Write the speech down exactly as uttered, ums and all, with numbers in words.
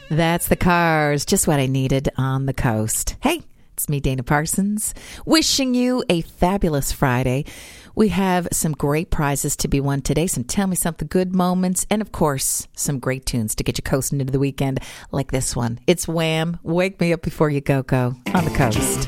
That's the Cars, just what I needed on the coast. Hey, it's me, Dana Parsons, wishing you a fabulous Friday. We have some great prizes to be won today, some Tell Me Something Good moments, and of course, some great tunes to get you coasting into the weekend like this one. It's Wham! Wake Me Up Before You Go Go on the coast.